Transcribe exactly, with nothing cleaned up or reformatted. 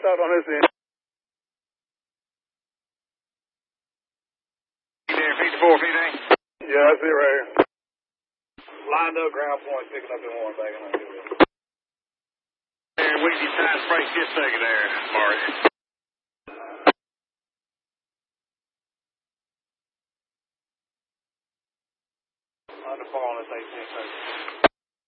out on this end. There, fifty-four, fifty. Yeah, I see it right here. Lined up, ground point, picking up in one bag. There, Weezy side spray, just second there, Mark. Under four on this eighteen.